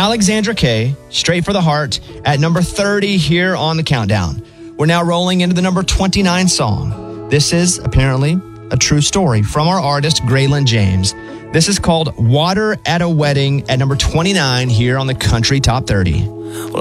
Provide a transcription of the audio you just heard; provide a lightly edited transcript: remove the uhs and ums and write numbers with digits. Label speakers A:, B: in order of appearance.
A: Alexandra Kay, Straight for the Heart, at number 30 here on the countdown. We're now rolling into the number 29 song. This is apparently a true story from our artist, Graylin James. This is called Water at a Wedding at number 29 here on the Country Top 30.
B: Well,